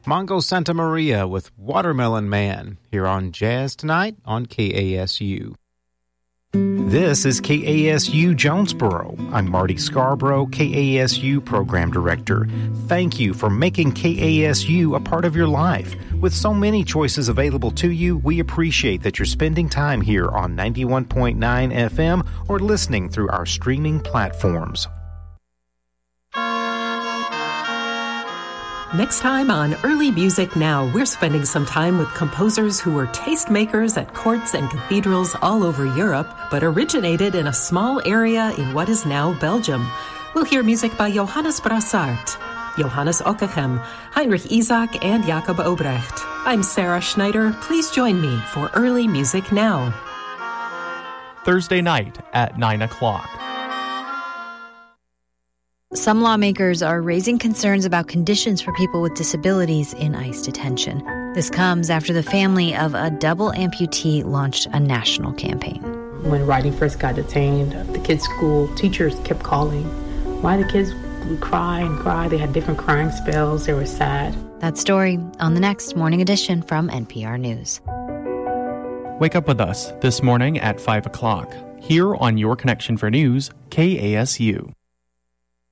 Mongo Santa Maria with Watermelon Man here on Jazz Tonight on KASU. This is KASU Jonesboro. I'm Marty Scarborough, KASU Program Director. Thank you for making KASU a part of your life. With so many choices available to you, we appreciate that you're spending time here on 91.9 FM or listening through our streaming platforms. Next time on Early Music Now, we're spending some time with composers who were tastemakers at courts and cathedrals all over Europe, but originated in a small area in what is now Belgium. We'll hear music by Johannes Brassard, Johannes Ockeghem, Heinrich Isaac, and Jacob Obrecht. I'm Sarah Schneider. Please join me for Early Music Now. Thursday night at 9 o'clock. Some lawmakers are raising concerns about conditions for people with disabilities in ICE detention. This comes after the family of a double amputee launched a national campaign. When Rodney first got detained, the kids' school teachers kept calling. Why the kids would cry and cry. They had different crying spells. They were sad. That story on the next Morning Edition from NPR News. Wake up with us this morning at 5 o'clock here on Your Connection for News, KASU.